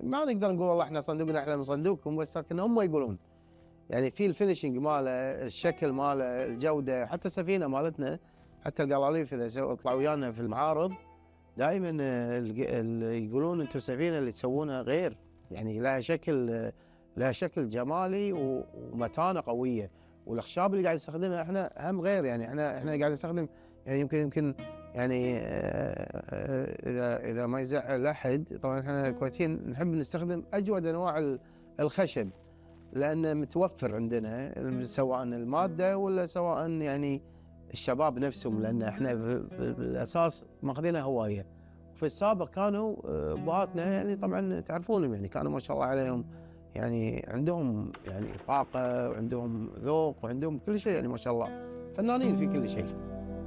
ما نقدر نقول والله احنا صندوقنا احلى من صندوقكم، بس لكن هم يقولون يعني في الفينشنج ماله، الشكل ماله، الجوده، حتى السفينه مالتنا، حتى القلاليف اذا طلعوا ويانا في المعارض دائما يقولون انتم السفينه اللي تسوونها غير، يعني لها شكل جمالي ومتانه قويه، والاخشاب اللي قاعد نستخدمها احنا هم غير، يعني احنا قاعد نستخدم يعني يمكن يعني اذا ما يزعل احد، طبعا احنا الكويتيين نحب نستخدم اجود انواع الخشب لانه متوفر عندنا، سواء الماده ولا سواء يعني الشباب نفسهم، لان احنا بالاساس ماخذينها هوايه. في السابق كانوا ابهاتنا يعني طبعا تعرفونهم، يعني كانوا ما شاء الله عليهم يعني عندهم يعني طاقه وعندهم ذوق وعندهم كل شيء، يعني ما شاء الله فنانين في كل شيء.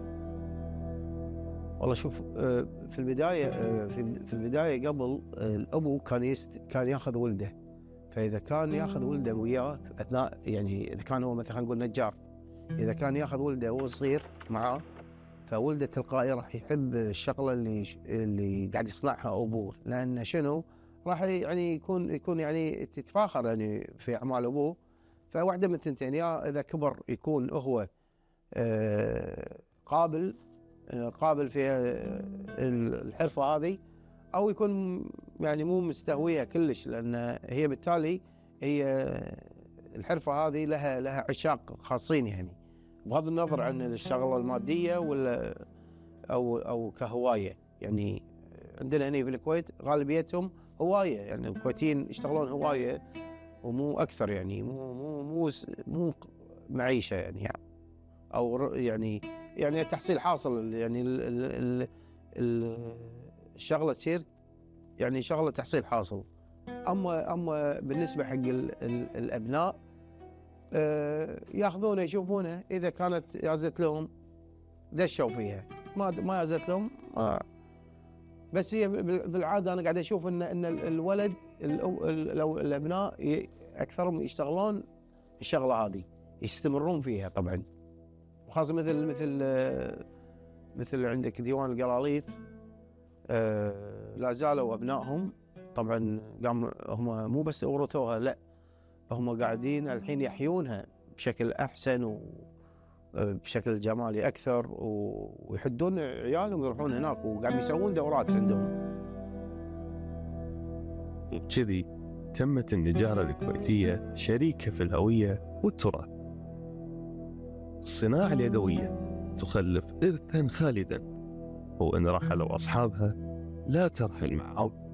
والله شوف، في البدايه في البدايه قبل الابو كان ياخذ ولده، فاذا كان ياخذ ولده وياه اثناء يعني اذا كان هو مثلا نقول نجار، اذا كان ياخذ ولده وهو صغير معاه، فولده تلقائي راح يحب الشغله اللي قاعد يصنعها ابوه، لان شنو راح يعني يكون يعني تتفاخر يعني في اعمال ابوه. فواحده من الثنتين، يا اذا كبر يكون هو قابل في الحرفه هذه، او يكون يعني مو مستهويها كلش، لان هي بالتالي هي الحرفه هذه لها عشاق خاصين، يعني بغض النظر عن الشغله الماديه ولا او كهوايه. يعني عندنا هنا في الكويت غالبيتهم هوايه، يعني الكويتيين يشتغلون هوايه ومو اكثر، يعني مو معيشه يعني او يعني تحصيل حاصل، يعني الشغله تصير يعني شغله تحصيل حاصل. اما بالنسبه حق الابناء ياخذونه يشوفونه، اذا كانت يازت لهم دشوا فيها، ما يازت لهم بس هي بالعاده انا قاعد اشوف ان الولد لو الابناء اكثرهم يشتغلون الشغله هذه يستمرون فيها طبعا، وخاصه مثل عندك ديوان القلاليف لا زالوا ابنائهم طبعا هم مو بس ورثوها، لا هم قاعدين الحين يحيونها بشكل احسن وبشكل جمالي اكثر، ويحدون عيالهم يروحون هناك وقاعد يسوون دورات عندهم. وبكذي تمت النجارة الكويتية شريكة في الهوية والتراث. الصناعة اليدوية تخلف إرثاً خالداً، وإن رحلوا أصحابها لا ترحل معهم.